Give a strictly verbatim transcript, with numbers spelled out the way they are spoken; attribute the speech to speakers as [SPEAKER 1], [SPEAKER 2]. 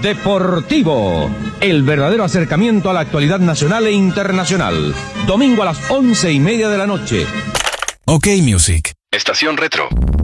[SPEAKER 1] Deportivo, el verdadero acercamiento a la actualidad nacional e internacional. Domingo a las once y media de la noche.
[SPEAKER 2] OK Music.
[SPEAKER 3] Estación Retro.